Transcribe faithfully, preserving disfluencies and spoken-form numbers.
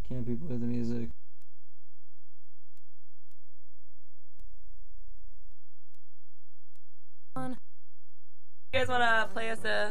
Can't people hear the music? You guys wanna play us a